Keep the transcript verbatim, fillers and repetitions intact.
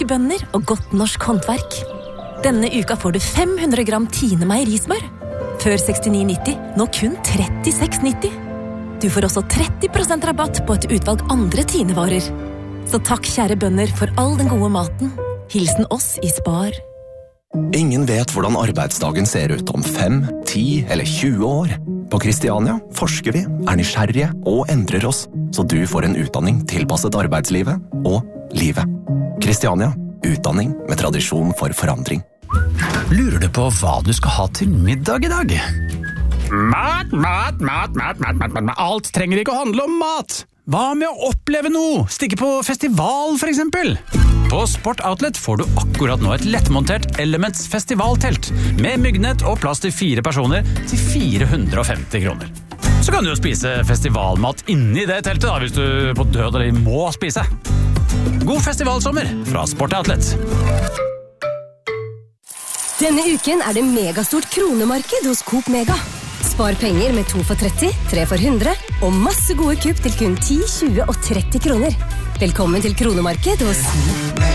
norske bønder og godt norsk håndverk. Denne uka får du fem hundre gram Tine meierismør. Før sekstini nitti, nå kun trettiseks nitti. Du får også tretti prosent rabatt på et utvalg andre Tine-varer. Så takk, kjære bønder, for all den gode maten. Hilsen oss i Spar. Ingen vet hvordan arbeidsdagen ser ut om fem, ti eller tjue år. På Kristiania forsker vi, er nysgjerrige og endrer oss, så du får en utdanning tilpasset arbeidslivet og livet. Kristiania, utdanning med tradisjon for forandring. Lurer du på hva du skal ha til middag i dag? Mat, mat, mat, mat, mat, mat, mat. Alt trenger ikke å handle om mat. Hva med å oppleve noe? Stikke på festival, for eksempel? På Sport Outlet får du akkurat nå et lettmontert Elements festivaltelt med myggnett og plass til fire personer til fire hundre og femti kroner. Så kan du jo spise festivalmat inni det teltet da, hvis du på død eller må spise. God festivalsommer fra Sport Outlet. Denne uken er det megastort kronemarked hos Coop Mega. Spar penger med to for tretti, tre for hundre og masse gode kupp til kun ti, tjue og tretti kroner. Velkommen til kronemarked hos